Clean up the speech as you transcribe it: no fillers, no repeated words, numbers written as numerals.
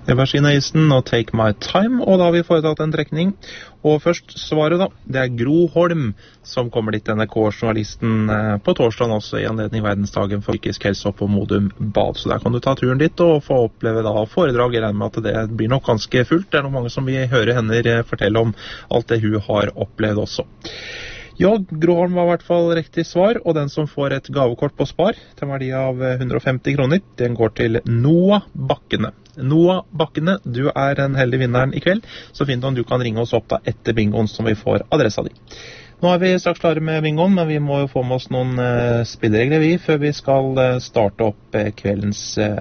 Eversina Isen og Take My Time, og da har vi foretatt en trekning. Og først svaret da, det er Gro Holm som kommer dit, NRK-journalisten på torsdagen også i anledning verdensdagen for psykisk helse opp på Modum Bad. Så der kan du ta turen dit og få oppleve da foredrag. Jeg regner med at det blir nok ganske fullt. Det er nok mange som vil høre henne fortelle om alt det hun har opplevd også. Ja, Gråholm var i hvert fall riktig svar, og den som får et gavekort på Spar til en verdi av 150 kroner, den går til Noah Bakkene. Noah Bakkene, du er den heldige vinneren i kveld, så fint om du kan ringe oss opp da etter bingoen som vi får adressa di. Nå er vi straks klare med bingoen, men vi må jo få med oss noen spilleregler før vi skal starte opp kveldens